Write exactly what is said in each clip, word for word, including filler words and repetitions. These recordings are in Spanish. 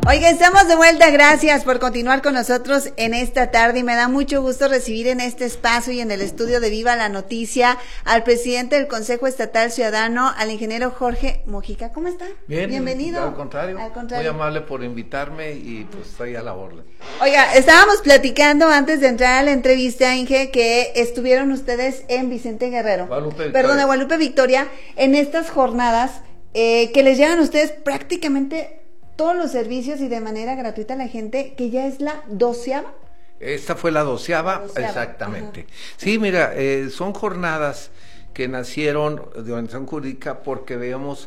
Oiga, estamos de vuelta, gracias por continuar con nosotros en esta tarde y me da mucho gusto recibir en este espacio y en el estudio de Viva la Noticia al presidente del Consejo Estatal Ciudadano, al ingeniero Jorge Mojica. ¿Cómo está? Bien, bienvenido. Al contrario, al contrario, muy amable por invitarme y pues estoy a la orden. Oiga, estábamos platicando antes de entrar a la entrevista, Inge, que estuvieron ustedes en Vicente Guerrero, Guadalupe perdón, de Guadalupe Victoria, en estas jornadas eh, que les llegan a ustedes prácticamente todos los servicios y de manera gratuita a la gente, que ya es la doceava. Esta fue la doceava, doceava. Exactamente. Ajá. Sí, mira, eh, son jornadas que nacieron de organización jurídica porque veíamos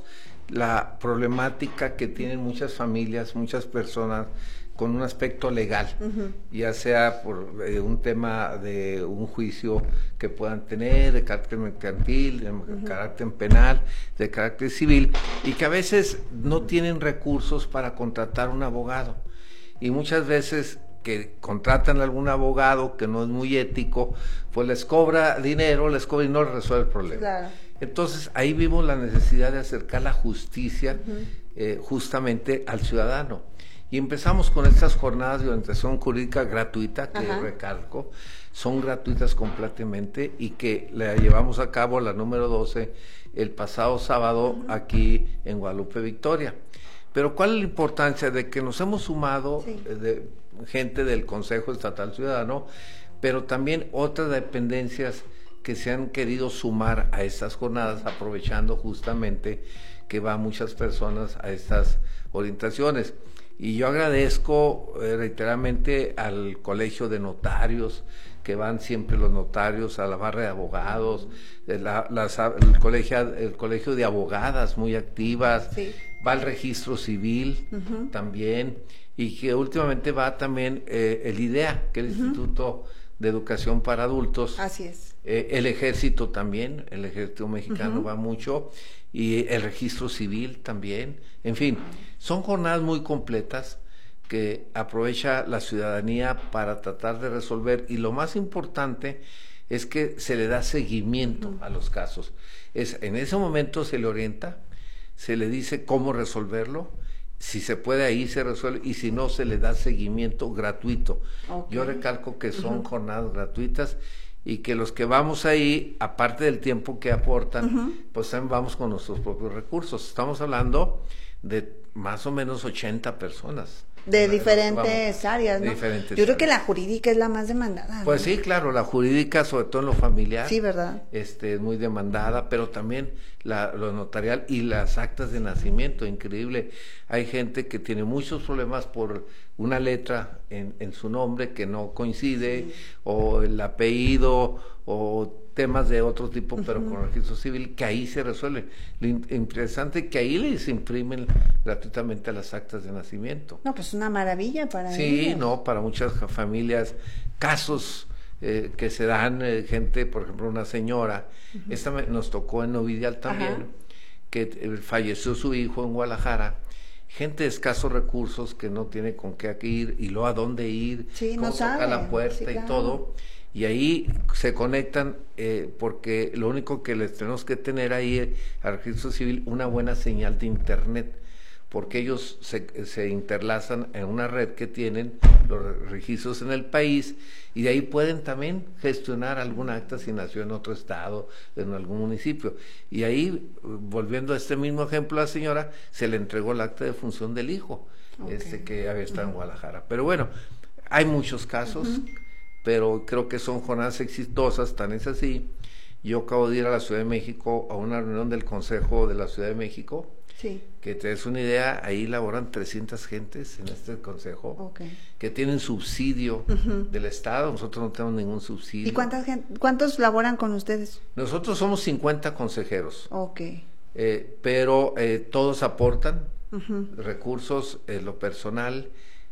la problemática que tienen muchas familias, muchas personas con un aspecto legal, uh-huh. ya sea por eh, un tema de un juicio que puedan tener, de carácter mercantil, de uh-huh. carácter penal, de carácter civil, y que a veces no tienen recursos para contratar un abogado. Y muchas veces que contratan a algún abogado que no es muy ético, pues les cobra dinero, les cobra y no les resuelve el problema. Claro. Entonces ahí vimos la necesidad de acercar la justicia uh-huh. eh, justamente al ciudadano. Y empezamos con estas jornadas de orientación jurídica gratuita, que Ajá. recalco, son gratuitas completamente y que la llevamos a cabo la número doce el pasado sábado uh-huh. aquí en Guadalupe Victoria. Pero ¿cuál es la importancia de que nos hemos sumado sí. de gente del Consejo Estatal Ciudadano, pero también otras dependencias que se han querido sumar a estas jornadas, aprovechando justamente que van muchas personas a estas orientaciones? Y yo agradezco eh, reiteradamente al Colegio de Notarios, que van siempre los notarios, a la barra de abogados, la, las, el, colegio, el Colegio de Abogadas muy activas, sí. va el Registro Civil uh-huh. también, y que últimamente va también eh, el IDEA, que es el uh-huh. Instituto de Educación para Adultos. Así es. Eh, el Ejército también, el Ejército Mexicano uh-huh. va mucho, y el Registro Civil también. En fin, son jornadas muy completas que aprovecha la ciudadanía para tratar de resolver, y lo más importante es que se le da seguimiento uh-huh. a los casos. Es, en ese momento se le orienta, se le dice cómo resolverlo, si se puede ahí se resuelve, y si no se le da seguimiento gratuito. Okay. Yo recalco que son uh-huh. jornadas gratuitas, y que los que vamos ahí, aparte del tiempo que aportan, uh-huh. pues también vamos con nuestros propios recursos. Estamos hablando de más o menos ochenta personas. De diferentes vamos, áreas, ¿no? De diferentes Yo creo áreas. Que la jurídica es la más demandada. Pues ¿no? sí, claro, la jurídica, sobre todo en lo familiar. Sí, ¿verdad? Este, es muy demandada, pero también la, lo notarial y las actas de nacimiento, increíble. Hay gente que tiene muchos problemas por una letra en, en su nombre que no coincide, sí. o el apellido, o temas de otro tipo, uh-huh. pero con registro civil, que ahí se resuelve. Lo interesante es que ahí les imprimen gratuitamente las actas de nacimiento. No, pues una maravilla para Sí, ellos. no, para muchas familias, casos eh, que se dan, eh, gente, por ejemplo, una señora, uh-huh. esta me, nos tocó en Ovidial también, Ajá. que eh, falleció su hijo en Guadalajara, gente de escasos recursos que no tiene con qué ir, y luego a dónde ir, sí, cómo no tocar sabe. la puerta sí, claro. y todo. Y ahí se conectan, eh, porque lo único que les tenemos que tener ahí eh, al registro civil, una buena señal de internet, porque ellos se, se interlazan en una red que tienen los registros en el país, y de ahí pueden también gestionar alguna acta si nació en otro estado, en algún municipio. Y ahí, volviendo a este mismo ejemplo a la señora, se le entregó el acta de función del hijo, okay. este que había estado uh-huh. en Guadalajara. Pero bueno, hay muchos casos, uh-huh. pero creo que son jornadas exitosas, tan es así. Yo acabo de ir a la Ciudad de México a una reunión del Consejo de la Ciudad de México, sí. que te des una idea, ahí laboran trescientas gentes en este consejo, okay. que tienen subsidio uh-huh. del Estado. Nosotros no tenemos ningún subsidio. ¿Y cuántas gente, cuántos laboran con ustedes? Nosotros somos cincuenta consejeros, okay. eh, pero eh, todos aportan uh-huh. recursos en lo personal,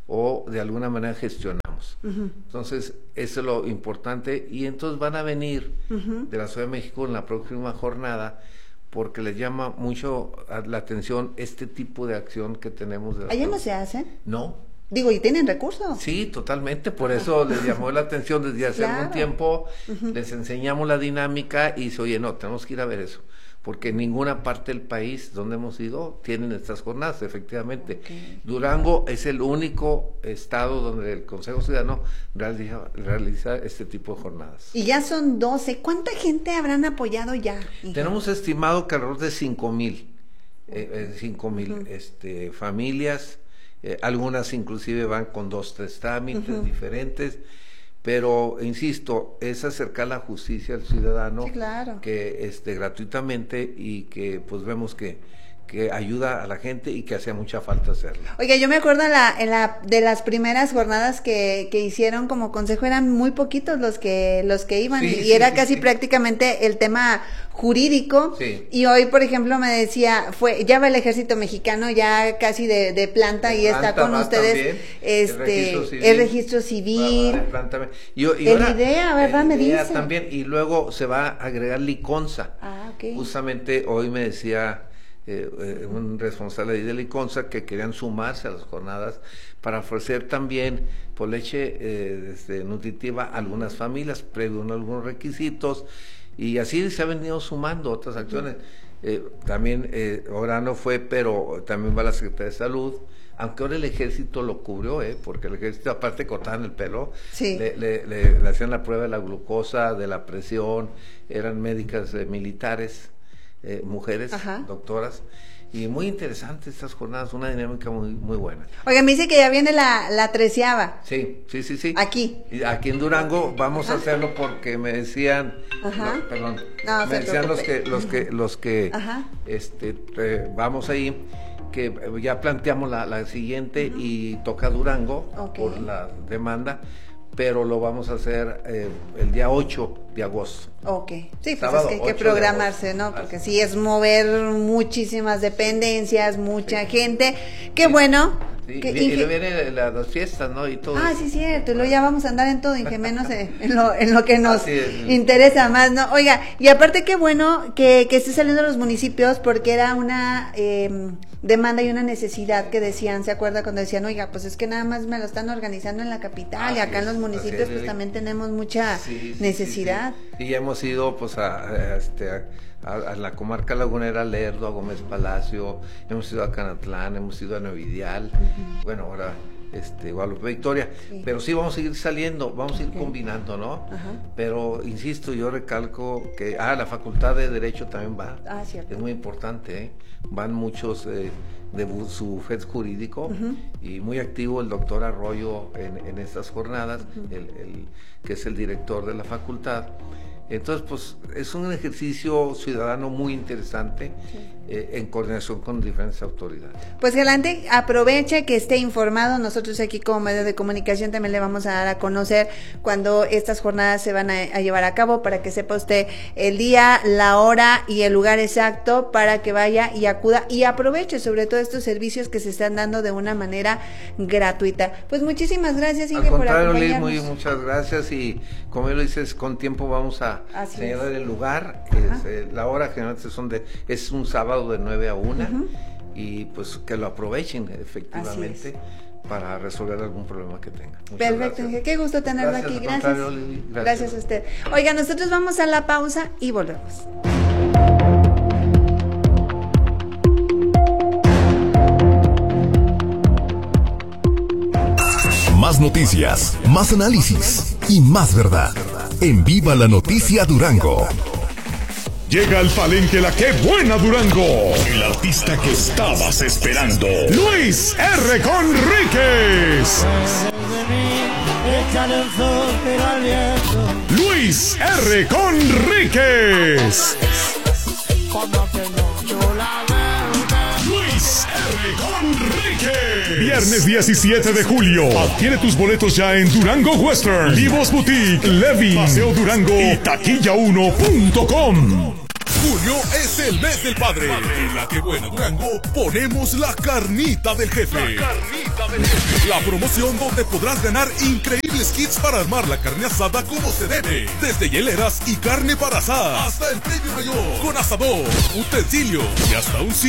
o de alguna manera gestionamos. Uh-huh. Entonces, eso es lo importante, y entonces van a venir uh-huh. de la Ciudad de México en la próxima jornada, porque les llama mucho la atención este tipo de acción que tenemos. De ¿Allá no se hacen? No. Digo, ¿y tienen recursos? Sí, totalmente, por eso les llamó la atención desde hace claro. algún tiempo, uh-huh. les enseñamos la dinámica y dice, oye, no, tenemos que ir a ver eso, porque en ninguna parte del país donde hemos ido tienen estas jornadas, efectivamente. Okay. Durango es el único estado donde el Consejo Ciudadano realiza, realiza este tipo de jornadas. Y ya son doce, ¿cuánta gente habrán apoyado ya? Tenemos estimado que alrededor de cinco mil, eh, cinco mil uh-huh. este, familias, eh, algunas inclusive van con dos, tres trámites uh-huh. diferentes. Pero, insisto, es acercar la justicia al ciudadano, sí, claro. que este, gratuitamente, y que pues vemos que, que ayuda a la gente y que hacía mucha falta hacerlo. Oiga, yo me acuerdo en la, en la, de las primeras jornadas que, que hicieron como consejo, eran muy poquitos los que, los que iban, sí, y sí, era sí, casi sí. prácticamente el tema jurídico, sí. y hoy, por ejemplo, me decía, fue ya va el ejército mexicano ya casi de, de planta, de y planta, está con ustedes también, este el registro civil, el registro civil va, va, y, y el ahora, IDEA, ¿verdad? El me IDEA dice también, y luego se va a agregar Liconza. Ah, okay. Justamente hoy me decía eh, eh, un responsable de Liconza que querían sumarse a las jornadas para ofrecer también por leche eh, este, nutritiva a algunas familias, previo a algunos requisitos. Y así se ha venido sumando otras acciones. Eh, también eh, ahora no fue, pero también va la Secretaría de Salud, aunque ahora el ejército lo cubrió, eh, porque el ejército aparte cortaban el pelo, sí. le, le, le, le hacían la prueba de la glucosa, de la presión, eran médicas eh, militares, eh, mujeres, Ajá. doctoras. Y muy interesante estas jornadas, una dinámica muy muy buena. Oiga, me dice que ya viene la, la treceava. Sí, sí, sí, sí. Aquí. Aquí en Durango vamos Ajá. a hacerlo porque me decían, Ajá. no, perdón, no, me decían los que, los que, los que, Ajá. este, eh, vamos ahí, que ya planteamos la, la siguiente uh-huh. y toca Durango okay. por la demanda, pero lo vamos a hacer eh, el día ocho de agosto. Ok, sí, pues Sábado, es que hay que programarse, ¿no? Porque sí es mover muchísimas dependencias, mucha gente. Qué bueno. Sí, que, y, y le vienen las, las fiestas, ¿no? Y todo. Ah, sí, cierto, y luego ya vamos a andar en todo, y que menos en, en, lo, en lo que nos interesa más, ¿no? Oiga, y aparte qué bueno que, que esté saliendo a los municipios, porque era una eh, demanda y una necesidad que decían, ¿se acuerda cuando decían, oiga, pues es que nada más me lo están organizando en la capital, así y acá es, en los municipios pues también tenemos mucha sí, sí, necesidad? Sí, sí. Y hemos ido pues a, a este... A, A, a la comarca lagunera, Lerdo, a Gómez Palacio, hemos ido a Canatlán, hemos ido a Novidial, uh-huh. bueno, ahora este, Guadalupe Victoria, sí. pero sí vamos a ir saliendo, vamos a ir okay. combinando, ¿no? Uh-huh. Pero, insisto, yo recalco que, ah, la Facultad de Derecho también va, ah, cierto. Es muy importante, ¿eh? Van muchos eh, de su F E D jurídico, uh-huh. y muy activo el doctor Arroyo en, en estas jornadas, uh-huh. el, el, que es el director de la facultad. Entonces, pues, es un ejercicio ciudadano muy interesante, sí. eh, en coordinación con diferentes autoridades. Pues Galante, aproveche que esté informado. Nosotros aquí como medio de comunicación también le vamos a dar a conocer cuando estas jornadas se van a, a llevar a cabo, para que sepa usted el día, la hora y el lugar exacto, para que vaya y acuda y aproveche sobre todo estos servicios que se están dando de una manera gratuita. Pues muchísimas gracias, Inge, por acompañarnos. Liz, muy, muchas gracias, y como lo dices, con tiempo vamos a Así señalar es. el lugar, es, eh, la hora generalmente son de, es un sábado de nueve a una, uh-huh. y pues que lo aprovechen efectivamente para resolver algún problema que tengan. Muchas Perfecto, Inge, qué gusto tenerlo aquí, gracias. gracias. Gracias a usted. Oiga, nosotros vamos a la pausa y volvemos. Más noticias, más análisis y más verdad. En Viva la Noticia Durango. Llega al palenque la que buena Durango. El artista que estabas esperando. Luis R. Conríquez. Luis R. Conríquez. Luis R. Conríquez. Viernes diecisiete de julio. Adquiere tus boletos ya en Durango Western, Vivos Boutique, Levi, Paseo Durango y taquilla uno punto com. Julio es el mes del padre. En la que buena Durango ponemos la carnita del jefe. La carnita del jefe. La promoción donde podrás ganar increíbles kits para armar la carne asada como se debe. Desde hieleras y carne para asar hasta el premio mayor con asador, utensilio y hasta un